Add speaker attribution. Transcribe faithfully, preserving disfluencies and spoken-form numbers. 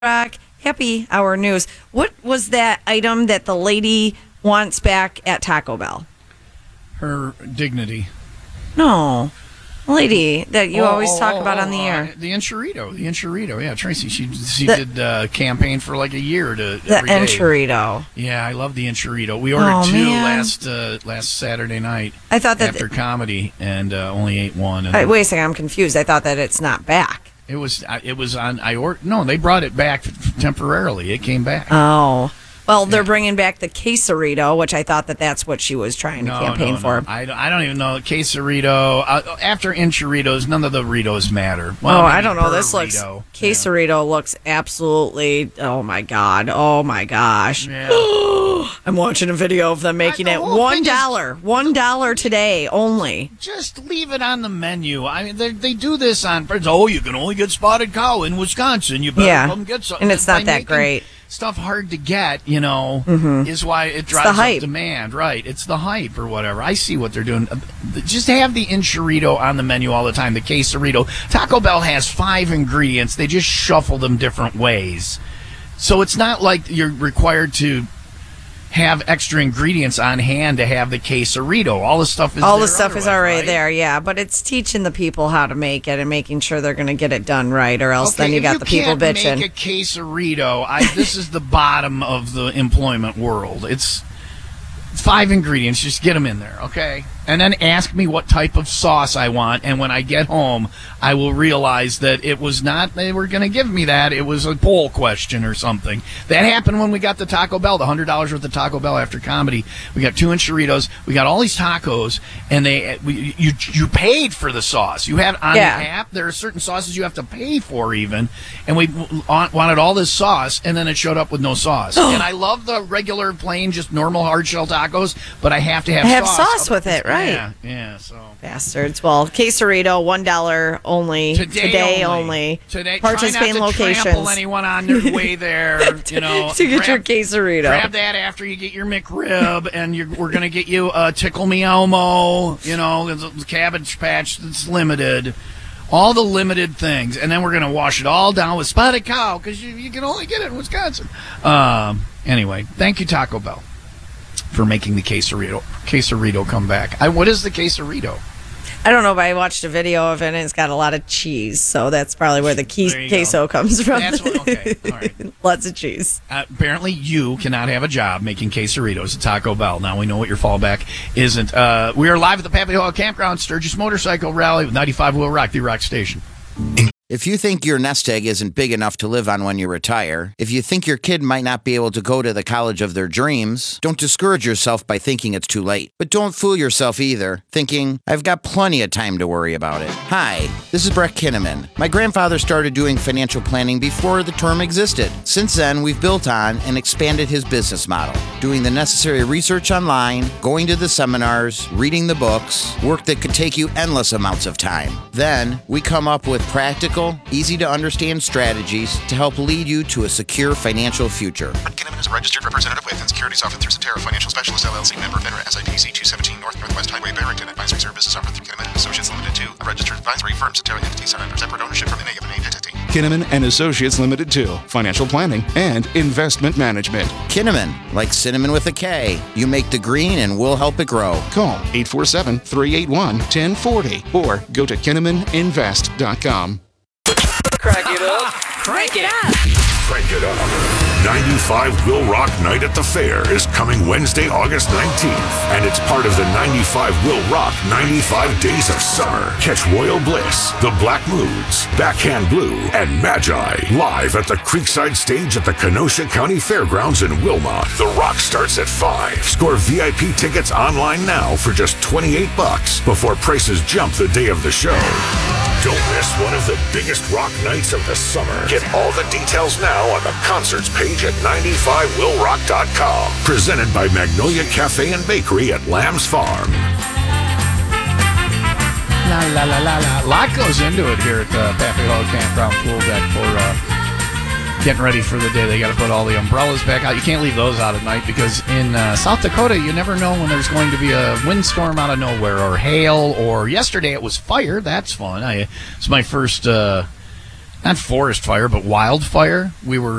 Speaker 1: Rock, happy hour news. What was that item that the lady wants back at Taco Bell?
Speaker 2: Her dignity.
Speaker 1: No. Lady that you
Speaker 2: oh,
Speaker 1: always
Speaker 2: oh,
Speaker 1: talk
Speaker 2: oh,
Speaker 1: about
Speaker 2: oh,
Speaker 1: on the
Speaker 2: uh,
Speaker 1: air.
Speaker 2: The enchilito. The enchilito. Yeah, Tracy, she she
Speaker 1: the,
Speaker 2: did uh, campaign for like a year to
Speaker 1: The
Speaker 2: every day.
Speaker 1: enchilito.
Speaker 2: Yeah, I love the enchilito. We ordered
Speaker 1: oh,
Speaker 2: two
Speaker 1: man.
Speaker 2: last uh, last Saturday night
Speaker 1: I thought that
Speaker 2: after th- comedy and uh, only ate one. And
Speaker 1: right, wait a second, I'm confused. I thought that it's not back.
Speaker 2: It was it was on I or no, they brought it back temporarily. It came back.
Speaker 1: Oh. Well, they're
Speaker 2: yeah.
Speaker 1: bringing back the quesarito, which I thought that that's what she was trying to
Speaker 2: no,
Speaker 1: campaign
Speaker 2: no,
Speaker 1: for.
Speaker 2: No. I, don't, I don't even know. Quesarito. Uh, after enchilitos, none of the Ritos matter. Well,
Speaker 1: oh, I don't know. This looks,
Speaker 2: burrito.
Speaker 1: quesarito yeah. looks absolutely, oh my God. Oh my gosh.
Speaker 2: Yeah.
Speaker 1: I'm watching a video of them making
Speaker 2: I,
Speaker 1: it
Speaker 2: the
Speaker 1: one dollar. One dollar today only.
Speaker 2: Just leave it on the menu. I mean, they, they do this on, oh, you can only get spotted cow in Wisconsin. You better
Speaker 1: yeah.
Speaker 2: come get something.
Speaker 1: And it's not that great.
Speaker 2: Stuff hard to get, you know,
Speaker 1: mm-hmm.
Speaker 2: is why it drives up demand. Right. It's the hype or whatever. I see what they're doing. Just have the enchilito on the menu all the time, the quesarito. Taco Bell has five ingredients. They just shuffle them different ways. So it's not like you're required to have extra ingredients on hand to have the quesarito. All the stuff is
Speaker 1: all
Speaker 2: there
Speaker 1: the stuff is already
Speaker 2: right?
Speaker 1: there, yeah. But it's teaching the people how to make it and making sure they're going to get it done right, or else
Speaker 2: okay,
Speaker 1: then you got
Speaker 2: you
Speaker 1: the people
Speaker 2: can't
Speaker 1: bitching.
Speaker 2: Make a quesarito. I, this is the bottom of the employment world. It's five ingredients. Just get them in there, okay? And then ask me what type of sauce I want, and when I get home, I will realize that it was not they were going to give me that. It was a poll question or something. That happened when we got the Taco Bell, the one hundred dollars worth of Taco Bell after comedy. We got two enchiladas. We got all these tacos, and they we, you you paid for the sauce. You have on
Speaker 1: yeah.
Speaker 2: the app, there are certain sauces you have to pay for even, and we wanted all this sauce, and then it showed up with no sauce. And I love the regular, plain, just normal hard shell tacos, but I have to have
Speaker 1: I have
Speaker 2: sauce,
Speaker 1: sauce with it, right?
Speaker 2: Yeah, yeah. So
Speaker 1: bastards. Well, quesarito, one dollar only
Speaker 2: today,
Speaker 1: today
Speaker 2: only.
Speaker 1: only.
Speaker 2: Today,
Speaker 1: participating
Speaker 2: try not to
Speaker 1: locations.
Speaker 2: Trample anyone on their way there. You know,
Speaker 1: to get
Speaker 2: grab,
Speaker 1: your quesarito.
Speaker 2: Grab that after you get your McRib, and you're, we're gonna get you a Tickle Me Elmo. You know, the Cabbage Patch that's limited. All the limited things, and then we're gonna wash it all down with spotted cow because you, you can only get it in Wisconsin. Um. Anyway, thank you, Taco Bell, for making the quesarito quesarito come back. I, what is the quesarito?
Speaker 1: I don't know, but I watched a video of it, and it's got a lot of cheese, so that's probably where the que- queso go. comes from.
Speaker 2: That's what, okay, all right.
Speaker 1: Lots of cheese.
Speaker 2: Uh, apparently, you cannot have a job making quesaritos at Taco Bell. Now we know what your fallback isn't. Uh, we are live at the Pappy Hall Campground Sturgis Motorcycle Rally with ninety-five Will Rock, the Rock Station.
Speaker 3: If you think your nest egg isn't big enough to live on when you retire, if you think your kid might not be able to go to the college of their dreams, don't discourage yourself by thinking it's too late. But don't fool yourself either, thinking, I've got plenty of time to worry about it. Hi, this is Brett Kinnaman. My grandfather started doing financial planning before the term existed. Since then, we've built on and expanded his business model, doing the necessary research online, going to the seminars, reading the books, work that could take you endless amounts of time. Then, we come up with practical, easy-to-understand strategies to help lead you to a secure financial future.
Speaker 4: Brett Kinnaman is a registered representative with and securities offered through Cetera Financial Specialist, L L C, member FINRA, S I P C two seventeen North Northwest Highway, Barrington. Advisory services offered through Kinnaman and Associates Limited two, a registered advisory firm. Cetera entities are under separate ownership from any of an entity.
Speaker 5: Kinnaman and Associates Limited two, financial planning and investment management.
Speaker 3: Kinnaman, like cinnamon with a K. You make the green and we'll help it grow.
Speaker 5: Call eight four seven, three eight one, one zero four zero or go to kinnaman invest dot com.
Speaker 6: Crank it up.
Speaker 1: Crank it up.
Speaker 7: Crank it up. ninety-five Will Rock Night at the Fair is coming Wednesday, August nineteenth, and it's part of the ninety-five Will Rock ninety-five Days of Summer. Catch Royal Bliss, The Black Moods, Backhand Blue, and Magi live at the Creekside Stage at the Kenosha County Fairgrounds in Wilmot. The Rock starts at five. Score V I P tickets online now for just twenty-eight bucks before prices jump the day of the show. Don't miss one of the biggest rock nights of the summer. Get all the details now on the concerts page at ninety-five will rock dot com. Presented by Magnolia Cafe and Bakery at Lamb's Farm.
Speaker 2: La la la la la. A lot goes into it here at the Pappy Hall Campground Pool Deck for uh, getting ready for the day. They got to put all the umbrellas back out. You can't leave those out at night because in uh, South Dakota, you never know when there's going to be a windstorm out of nowhere or hail. Or yesterday it was fire. That's fun. I, it's my first uh, not forest fire, but wildfire. We were